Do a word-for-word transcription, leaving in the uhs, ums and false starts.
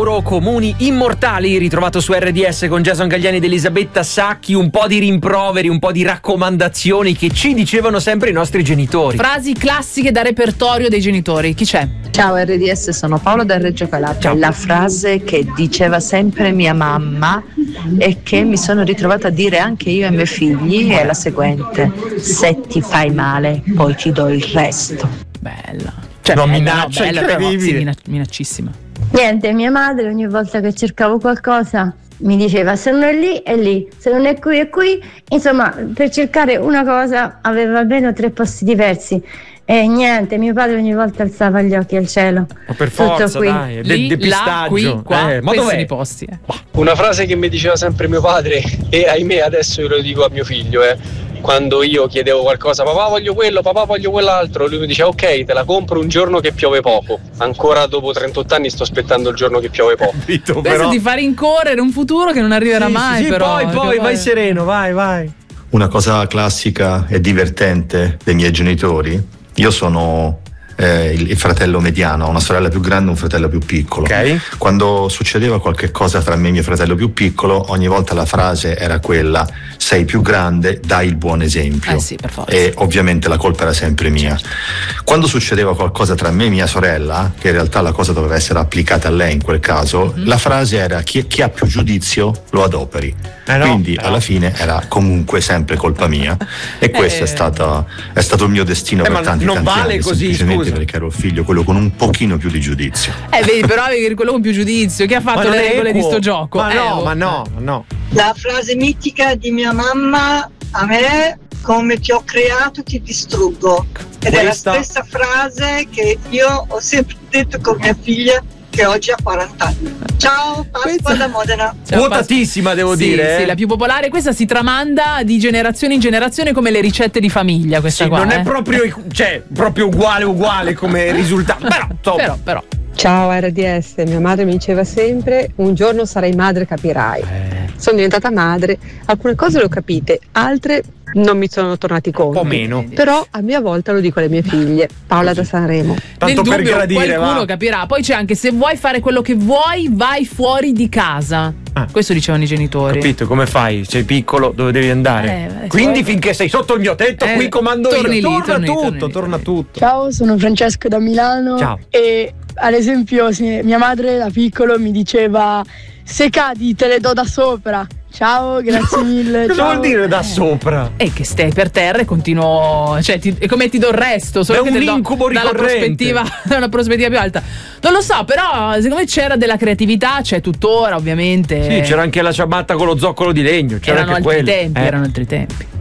Mauro, Comuni Immortali, ritrovato su R D S con Jason Galliani ed Elisabetta Sacchi. Un po' di rimproveri, un po' di raccomandazioni che ci dicevano sempre i nostri genitori. Frasi classiche da repertorio dei genitori. Chi c'è? Ciao R D S, sono Paolo da Reggio Calabria. Ciao. La frase che diceva sempre mia mamma e che mi sono ritrovata a dire anche io ai miei figli è la seguente: se ti fai male poi ti do il resto. Bella. Cioè, No, bella, minaccia no, bella, però, incredibile. sì, minac- minaccissima. Niente, mia madre ogni volta che cercavo qualcosa mi diceva se non è lì è lì, se non è qui è qui. Insomma, per cercare una cosa aveva almeno tre posti diversi. E niente, mio padre ogni volta alzava gli occhi al cielo. Ma per Tutto forza, qui. dai, de- Lì, depistaggio. là, qui, qua, eh, ma questi dov'è? sono i posti. Eh. Una frase che mi diceva sempre mio padre, e ahimè adesso io lo dico a mio figlio, eh, quando io chiedevo qualcosa, papà voglio quello, papà voglio quell'altro, lui mi diceva ok, te la compro un giorno che piove poco. Ancora dopo trentotto anni sto aspettando il giorno che piove poco. Capito, Questo però. ti fa rincorrere un futuro che non arriverà Sì, mai, sì, sì, però. poi, perché poi, vai sereno, vai, vai. Una cosa classica e divertente dei miei genitori: io sono eh, il, il fratello mediano, ho una sorella più grande e un fratello più piccolo. Ok. Quando succedeva qualche cosa tra me e mio fratello più piccolo, ogni volta la frase era quella: sei più grande, dai il buon esempio. Eh sì, per forza. E ovviamente la colpa era sempre mia. Quando succedeva qualcosa tra me e mia sorella, che in realtà la cosa doveva essere applicata a lei in quel caso, Mm-hmm. la frase era: chi, chi ha più giudizio lo adoperi. Eh no, Quindi eh no. alla fine era comunque sempre colpa mia, e questo Eh. è, stata, è stato il mio destino Eh, per ma tanti non tanti vale anni, così, semplicemente scusa. perché ero il figlio quello con un pochino più di giudizio. Eh, vedi, però avevi quello con più giudizio. Chi ha fatto Ma non le è regole di equo. sto gioco? Ma Eh, no, oh. ma no, ma no. La frase mitica di mia mamma a me: come ti ho creato ti distruggo. Ed Questa- è la stessa frase che io ho sempre detto con mia figlia, che oggi ha quaranta anni. Ciao, Pasqua Questa- da Modena. Cioè, Quotatissima, devo sì, dire. Sì, eh. la più popolare. Questa si tramanda di generazione in generazione come le ricette di famiglia. Questa Sì, qua, non eh. è proprio, cioè, proprio uguale, uguale come risultato. Però, insomma, Però, però. Ciao R D S, mia madre mi diceva sempre: un giorno sarai madre, capirai. Sono diventata madre, alcune cose le ho capite, altre non mi sono tornati conti. un po' meno. Però a mia volta lo dico alle mie figlie. Paola da Sanremo. Tanto Nel per dubbio gradire, qualcuno va. capirà. Poi c'è anche: se vuoi fare quello che vuoi, vai fuori di casa. Ah. Questo dicevano i genitori. Capito, come fai? Sei piccolo, dove devi andare? Eh, adesso- Quindi finché sei sotto il mio tetto, Eh, qui comando torni io. lì, torna torni lì, tutto, torni lì, torna torni tutto. Ciao, sono Francesco da Milano. Ciao. E ad esempio se mia madre da piccolo mi diceva: se cadi te le do da sopra. Ciao, grazie mille. Cosa ciao. vuol dire da sopra? E che stai per terra e continuo. Cioè, ti, è come ti do il resto. Solo È che un te lo do incubo dalla ricorrente. prospettiva, da una prospettiva più alta. Non lo so, però, secondo me c'era della creatività, c'è tuttora, ovviamente. Sì, c'era anche la ciabatta con lo zoccolo di legno. C'era Erano anche altri quello. tempi, Eh. erano altri tempi.